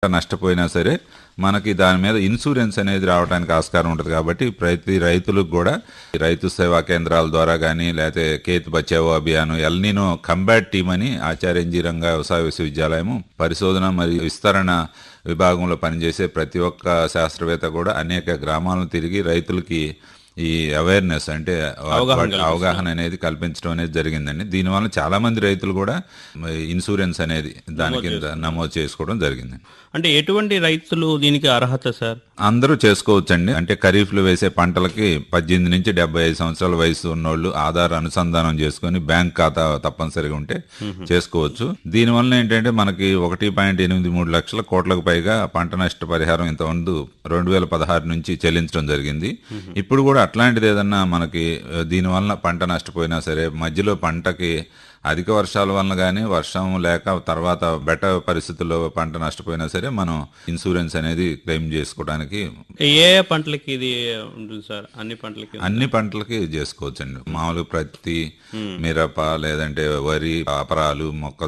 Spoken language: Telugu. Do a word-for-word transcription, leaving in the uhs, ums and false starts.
నష్టపోయినా సరే మనకి దాని మీద ఇన్సూరెన్స్ అనేది రావడానికి ఆస్కారం ఉంటుంది. కాబట్టి ప్రతి రైతులకు కూడా రైతు సేవా కేంద్రాల ద్వారా కానీ లేకపోతే kth Bachao Abhiyan El Niño combat team అని ఆచార్య ఎన్జీ రంగా వ్యవసాయ విశ్వవిద్యాలయము పరిశోధన మరియు విస్తరణ విభాగంలో పనిచేసే ప్రతి ఒక్క శాస్త్రవేత్త కూడా అనేక గ్రామాలను తిరిగి రైతులకి ఈ అవేర్నెస్ అంటే అవగాహన అనేది కల్పించడం అనేది జరిగిందండి. దీనివల్ల చాలా మంది రైతులు కూడా ఇన్సూరెన్స్ అనేది దాని కింద నమోదు చేసుకోవడం జరిగింది. అంటే ఎటువంటి రైతులు దీనికి అర్హత సార్? అందరూ చేసుకోవచ్చండి. అంటే ఖరీఫ్ లో వేసే పంటలకి పద్దెనిమిది నుంచి డెబ్బై ఐదు సంవత్సరాల వయసు ఉన్నోళ్ళు ఆధార్ అనుసంధానం చేసుకుని బ్యాంక్ ఖాతా తప్పనిసరిగా ఉంటే చేసుకోవచ్చు. దీనివల్ల ఏంటంటే మనకి ఒకటి పాయింట్ ఎనిమిది మూడు లక్షల కోట్లకు పైగా పంట నష్ట పరిహారం ఇంతకుముందు రెండు వేల పదహారు నుంచి చెల్లించడం జరిగింది. ఇప్పుడు కూడా అట్లాంటిది ఏదన్నా మనకి దీనివల్ల పంట నష్టపోయినా సరే మధ్యలో పంటకి అధిక వర్షాల వలన కానీ వర్షం లేక తర్వాత బెట పరిస్థితుల్లో పంట నష్టపోయినా సరే మనం ఇన్సూరెన్స్ అనేది క్లెయిమ్ చేసుకోవడానికి ఏ ఏ పంటలకి ఇది ఉంటుంది సార్? అన్ని పంటలకి అన్ని పంటలకి చేసుకోవచ్చండి. మామూలుగా ప్రత్తి, మిరప, లేదంటే వరి, అపరాలు, మొక్క